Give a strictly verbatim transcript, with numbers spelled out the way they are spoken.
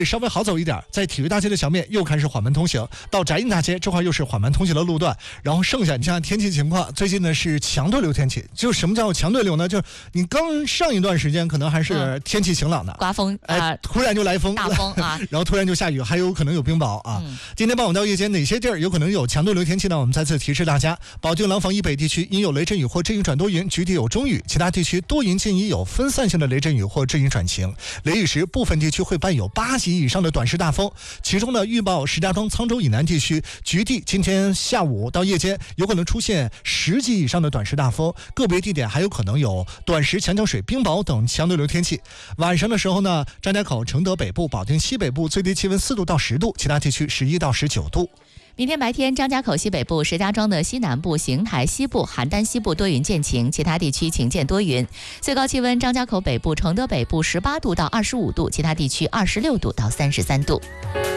稍微好走一点，在体育大街的墙面又开始缓慢通行，到宅印大街这块又是缓慢通行的路段，然后剩下你看天气情况，最近呢是强对流天气。就什么叫强对流呢？就是你刚上一段时间可能还是天气晴朗的， 嗯、刮风， 哎、呃，突然就来风， 大风啊， 然后突然就下雨，还有可能有冰雹啊。嗯、今天傍晚到夜间哪些地儿有可能有强对流天气呢？我们再次提示大家，保定廊坊以北地区阴有雷阵雨或阵雨转多云，局地有中雨，其他地区多云近阴有分散性的雷阵雨或阵雨转晴。雷雨时，部分地区会伴有八级以上的短时大风，其中呢，预报石家庄、沧州以南地区局地今天下午到夜间有可能出现十级以上的短时大风，个别地点还有可能有短时强降水、冰雹等强对流天气。晚上的时候呢，张家口、承德北部、保定西北部最低气温四度到十度，其他地区十一到十九度。 明天白天，张家口西北部、石家庄的西南部、邢台西部、邯郸西部多云见晴，其他地区晴见多云。最高气温，张家口北部、承德北部十八度到二十五度，其他地区二十六度到三十三度。